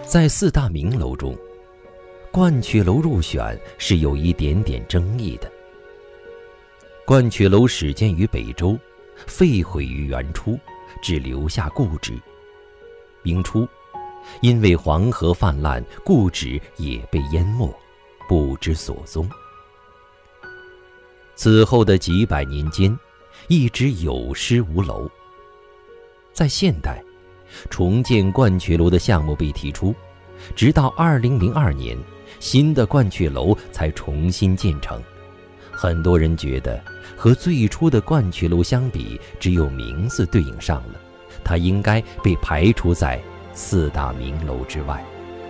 在四大名楼中，鹳雀楼入选是有一点点争议的。鹳雀楼始建于北周，废毁于元初，只留下故址。明初，因为黄河泛滥，故址也被淹没，不知所踪。此后的几百年间，一直有失无楼。在现代，重建鹳雀楼的项目被提出，直到2002年，新的鹳雀楼才重新建成。很多人觉得和最初的鹳雀楼相比，只有名字对应上了，它应该被排除在四大名楼之外。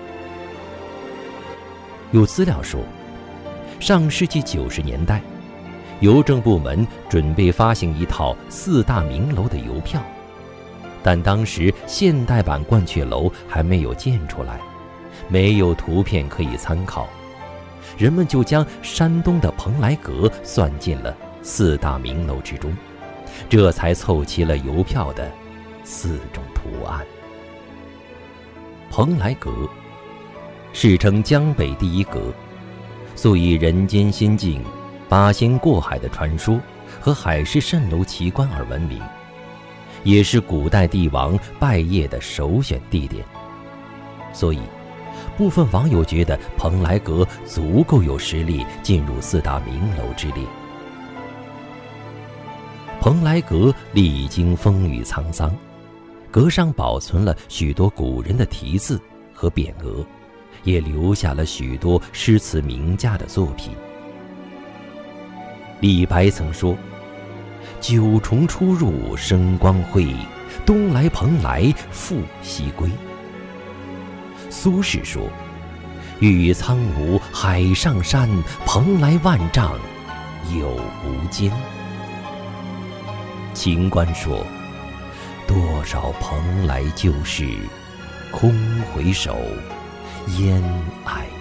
有资料说，上世纪90年代，邮政部门准备发行一套四大名楼的邮票，但当时现代版鹳雀楼还没有建出来，没有图片可以参考，人们就将山东的蓬莱阁算进了四大名楼之中，这才凑齐了邮票的4种图案。蓬莱阁世称江北第一阁，素以人间仙境、八仙过海的传说和海市蜃楼奇观而闻名，也是古代帝王拜谒的首选地点。所以部分网友觉得蓬莱阁足够有实力进入四大名楼之列。蓬莱阁历经风雨沧桑，阁上保存了许多古人的题字和匾额，也留下了许多诗词名家的作品。李白曾说：“九重出入生光辉，东来蓬莱复西归。”苏轼说：“玉苍梧海上山，蓬莱万丈有无间。”秦观说：“多少蓬莱旧事，空回首，烟霭。”